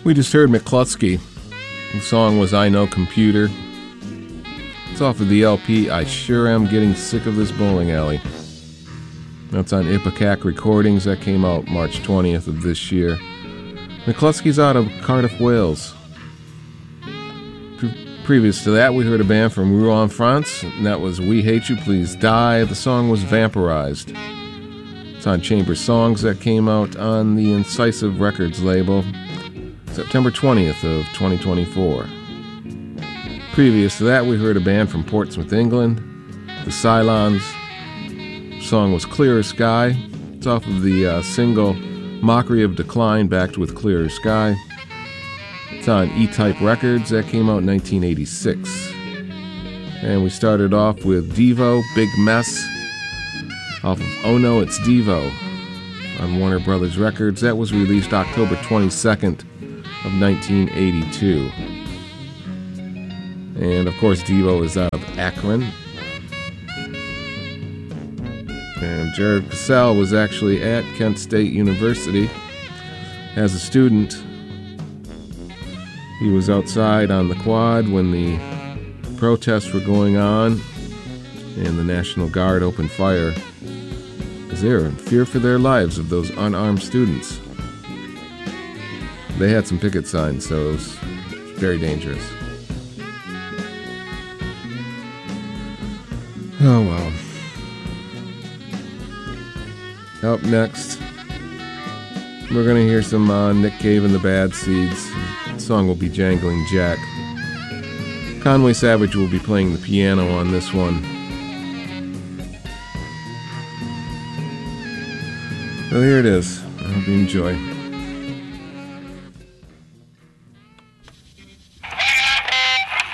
We just heard McCluskey. The song was I Know Computer. It's off of the LP I Sure Am Getting Sick of This Bowling Alley. That's on Ipecac Recordings. That came out March 20th of this year. McCluskey's out of Cardiff, Wales. Previous to that, we heard a band from Rouen, France, and that was We Hate You, Please Die. The song was Vampirized. It's on Chamber Songs. That came out on the Incisive Records label September 20th of 2024. Previous to that, we heard a band from Portsmouth, England, the Cylons. The song was Clearer Sky. It's off of the single Mockery of Decline, backed with Clearer Sky. It's on E-Type Records. That came out in 1986. And we started off with Devo, Big Mess, off of Oh No, It's Devo on Warner Brothers Records. That was released October 22nd of 1982. And of course, Devo is out of Akron. And Jared Cassell was actually at Kent State University as a student. He was outside on the quad when the protests were going on, and the National Guard opened fire as they were in fear for their lives of those unarmed students. They had some picket signs, so it was very dangerous. Oh well. Up next, we're going to hear some Nick Cave and the Bad Seeds. The song will be Jangling Jack. Conway Savage will be playing the piano on this one. So here it is. I hope you enjoy.